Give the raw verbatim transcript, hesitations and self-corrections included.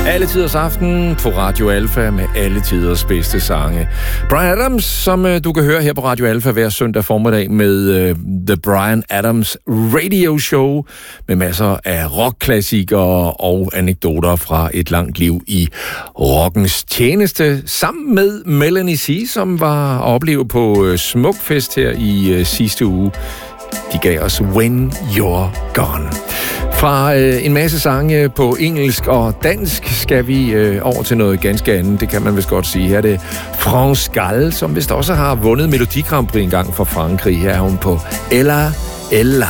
Alle tiders aften på Radio Alfa med alle tiders bedste sange. Bryan Adams, som uh, du kan høre her på Radio Alfa hver søndag formiddag med uh, The Bryan Adams Radio Show med masser af rockklassikere og anekdoter fra et langt liv i rockens tjeneste, sammen med Melanie C., som var at opleve på uh, Smukfest her i uh, sidste uge. De gav os When You're Gone. Fra øh, en masse sange på engelsk og dansk skal vi øh, over til noget ganske andet. Det kan man vist godt sige. Her er det France Gall, som vist også har vundet Melodi Grand Prix en gang for Frankrig. Her er hun på Ella Ella.